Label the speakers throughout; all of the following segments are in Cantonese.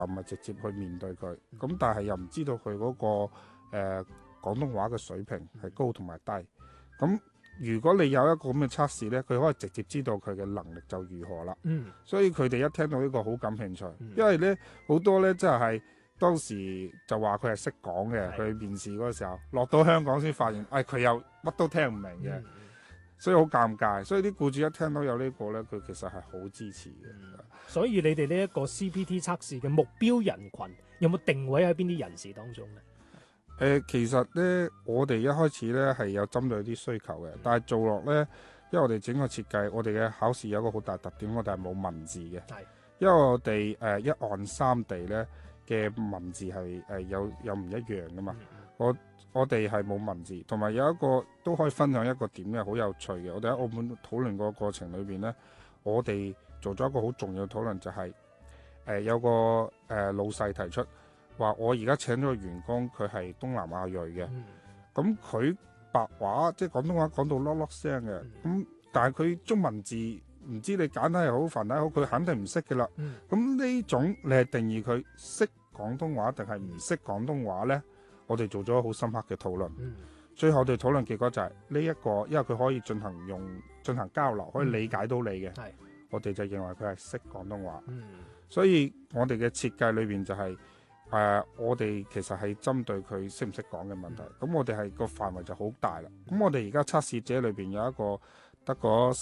Speaker 1: 唔係直接去面對佢。咁但係又唔知道佢嗰個廣東話嘅水平係高同埋低。咁如果你有一個咁嘅測試呢，佢可以直接知道佢嘅能力就如何啦。所以佢哋一聽到呢個好感興趣，因為呢好多呢，即係當時就話佢係識講嘅，佢面試嗰個時候落到香港先發現，佢又乜都聽唔明嘅。所以好尷尬，所以啲僱主一聽到有呢個呢，佢其實係好支持嘅。
Speaker 2: 所以你哋呢一個 CPT 測試嘅目標人群有冇定位喺邊啲人士當中呢？
Speaker 1: 其實呢，我哋一開始呢係有針對啲需求嘅，但係做落呢，因為我哋整個設計，我哋嘅考試有一個好大特點，我哋係冇文字嘅。因為我哋一岸三地呢嘅文字係有唔一樣噶嘛。我哋係冇文字，同埋有一個都可以分享一個點嘅好有趣嘅。我哋喺澳門討論個過程裏邊呢，我哋做咗一個好重要嘅討論，就係有個老細提出話，我而家請咗個員工，佢係東南亞裔嘅，咁佢白話即係廣東話講到囉囉聲嘅，咁但係佢中文字唔知你簡體又好繁體好，佢肯定唔識嘅啦。咁呢種你係定義佢識廣東話定係唔識廣東話呢？我哋做咗好深刻嘅討論，最後我哋討論結果就係呢一個，因為佢可以進行交流，可以理解到你嘅，我哋就認為佢係識廣東話。所以我哋嘅設計裏邊就係我哋其實係針對佢識唔識講嘅問題。咁我哋係個範圍就好大啦。咁我哋而家測試者裏邊有一個得嗰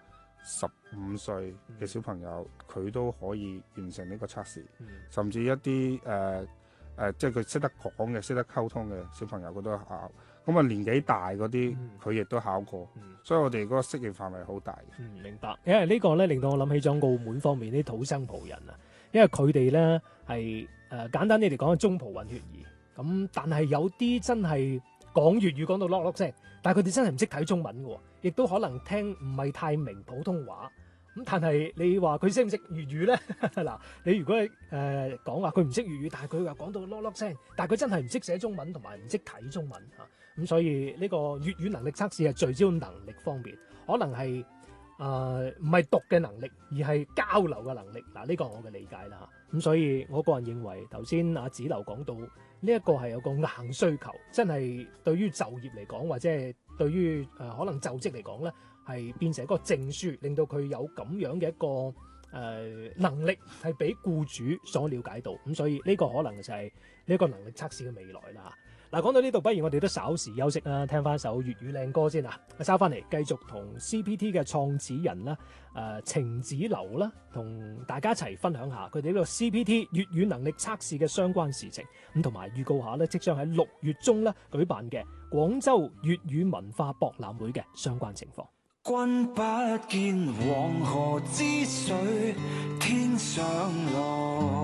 Speaker 1: 15歲嘅小朋友，佢都可以完成呢個測試，甚至一啲即係佢識得講嘅、識得溝通嘅小朋友，佢都考。咁年紀大嗰啲，佢亦都考過。所以我哋嗰個適應範圍好大嘅。
Speaker 2: 明白。因為呢個咧令到我諗起咗澳門方面啲土生葡人啊，因為佢哋咧係簡單啲嚟講係中葡混血兒。咁但係有啲真係講粵語講到囉囉聲，但係佢哋真係唔識睇中文嘅，亦都可能聽唔係太明普通話。咁但係你話佢識唔識粵語咧？嗱，你如果講話佢唔識粵語，但係佢又講到囉囉聲，但係佢真係唔識寫中文同埋唔識睇中文嚇。咁所以呢個粵語能力測試係聚焦能力方面，可能係唔係讀嘅能力，而係交流嘅能力。嗱，呢個我嘅理解啦嚇。咁所以我個人認為，頭先阿子流講到呢一個係有個硬需求，真係對於就業嚟講，或者係對於可能就職嚟講咧，係變成一個證書，令到佢有咁樣嘅一個能力係俾僱主所了解到。咁所以呢個可能就係呢個能力測試嘅未來啦。嗱，講到呢度，不如我哋都稍時休息啦，聽翻首粵語靚歌先啊！收翻嚟繼續同 CPT 嘅創始人啦，程子流啦，同大家一齊分享下佢哋呢個 CPT 粵語能力測試嘅相關事情，咁同埋預告下咧，即將喺6月中咧舉辦嘅廣州粵語文化博覽會嘅相關情況。
Speaker 3: 君不見黃河之水天上來，